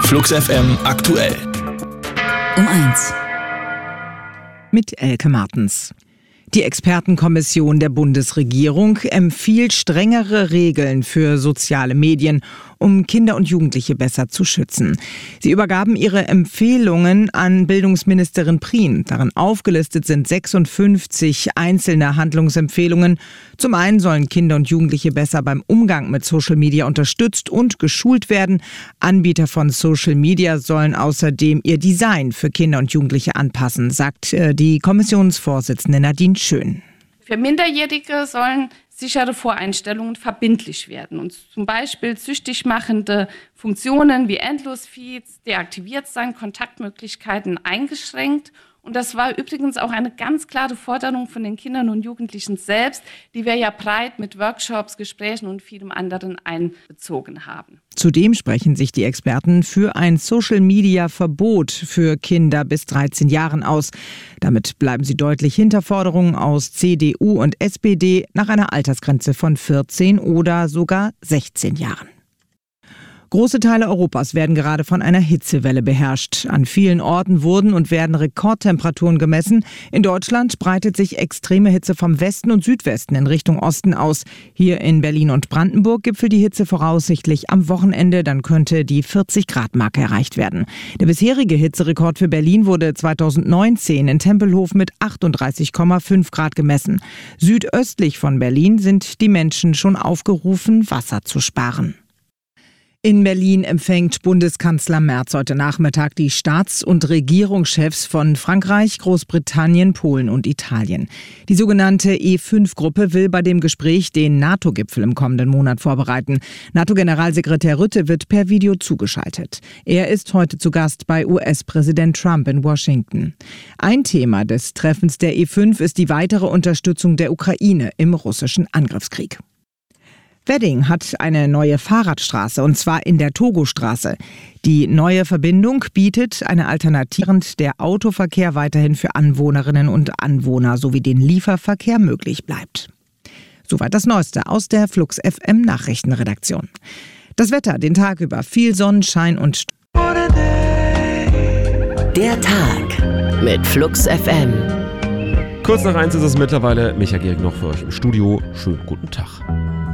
Flux FM aktuell. Um 1. Mit Elke Martens. Die Expertenkommission der Bundesregierung empfiehlt strengere Regeln für soziale Medien, um Kinder und Jugendliche besser zu schützen. Sie übergaben ihre Empfehlungen an Bildungsministerin Prien. Darin aufgelistet sind 56 einzelne Handlungsempfehlungen. Zum einen sollen Kinder und Jugendliche besser beim Umgang mit Social Media unterstützt und geschult werden. Anbieter von Social Media sollen außerdem ihr Design für Kinder und Jugendliche anpassen, sagt die Kommissionsvorsitzende Nadine Schön. Für Minderjährige sollen sichere Voreinstellungen verbindlich werden und zum Beispiel süchtig machende Funktionen wie Endlosfeeds deaktiviert sein, Kontaktmöglichkeiten eingeschränkt. Und das war übrigens auch eine ganz klare Forderung von den Kindern und Jugendlichen selbst, die wir ja breit mit Workshops, Gesprächen und vielem anderen einbezogen haben. Zudem sprechen sich die Experten für ein Social-Media-Verbot für Kinder bis 13 Jahren aus. Damit bleiben sie deutlich hinter Forderungen aus CDU und SPD nach einer Altersgrenze von 14 oder sogar 16 Jahren. Große Teile Europas werden gerade von einer Hitzewelle beherrscht. An vielen Orten wurden und werden Rekordtemperaturen gemessen. In Deutschland breitet sich extreme Hitze vom Westen und Südwesten in Richtung Osten aus. Hier in Berlin und Brandenburg gipfelt die Hitze voraussichtlich am Wochenende. Dann könnte die 40-Grad-Marke erreicht werden. Der bisherige Hitzerekord für Berlin wurde 2019 in Tempelhof mit 38,5 Grad gemessen. Südöstlich von Berlin sind die Menschen schon aufgerufen, Wasser zu sparen. In Berlin empfängt Bundeskanzler Merz heute Nachmittag die Staats- und Regierungschefs von Frankreich, Großbritannien, Polen und Italien. Die sogenannte E5-Gruppe will bei dem Gespräch den NATO-Gipfel im kommenden Monat vorbereiten. NATO-Generalsekretär Rutte wird per Video zugeschaltet. Er ist heute zu Gast bei US-Präsident Trump in Washington. Ein Thema des Treffens der E5 ist die weitere Unterstützung der Ukraine im russischen Angriffskrieg. Wedding hat eine neue Fahrradstraße, und zwar in der Togostraße. Die neue Verbindung bietet eine Alternative, während der Autoverkehr weiterhin für Anwohnerinnen und Anwohner sowie den Lieferverkehr möglich bleibt. Soweit das Neueste aus der Flux FM Nachrichtenredaktion. Das Wetter den Tag über: viel Sonnenschein und Der Tag mit Flux FM. Kurz nach 1 ist es mittlerweile. Michael Gehrig noch für euch im Studio. Schönen guten Tag.